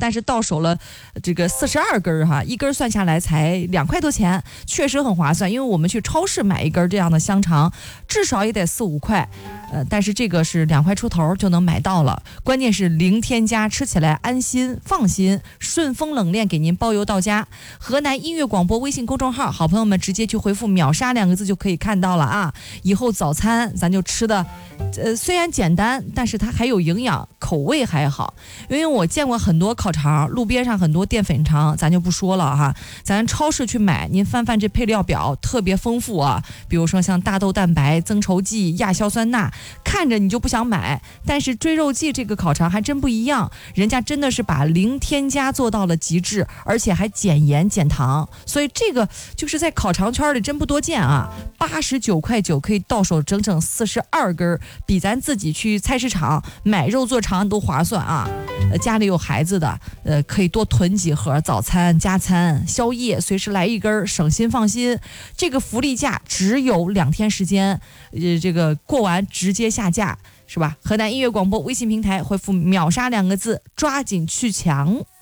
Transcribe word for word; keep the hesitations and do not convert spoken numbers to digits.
但是到手了这个四十二根哈，一根算下来才两块多钱，确实很划算。因为我们去超市买一根这样的香肠，至少也得四五块，呃，但是这个是两块出头就能买到了。关键是零添加，吃起来安心放心，顺丰冷链给您包邮到家。河南音乐广播微信公众号，好朋友们直接去回复秒杀两个字就可以看到了啊。以后早餐咱就吃的呃，虽然简单，但是它还有营养，口味还好。因为我见过很多烤肠，路边上很多淀粉肠咱就不说了哈，咱超市去买，您翻翻这配料表特别丰富啊，比如说像大豆蛋白、增稠剂、亚硝酸钠，看着你就不想买。但是追肉记这个烤肠还真不一样，人家真的是把零添加做到了极致，而且还减盐减糖，所以这个就是在烤肠圈里真不多见啊。八十九块九可以到手整整四十二根，比咱自己去菜市场买肉做肠都划算啊。呃，家里有孩子的，呃，可以多囤几盒，早餐、加餐、宵夜随时来一根，省心放心。这个福利价只有两天时间，呃，这个过完直接下架，是吧？河南音乐广播微信平台回复秒杀两个字，抓紧去抢。